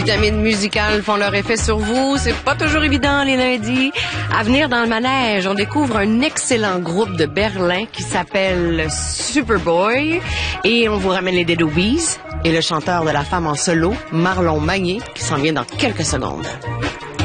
Vitamines musicales font leur effet sur vous. C'est pas toujours évident les lundis. À venir dans le manège, on découvre un excellent groupe de Berlin qui s'appelle Superboy. Et on vous ramène les Dead Obies et le chanteur de La Femme en solo, Marlon Magnier, qui s'en vient dans quelques secondes.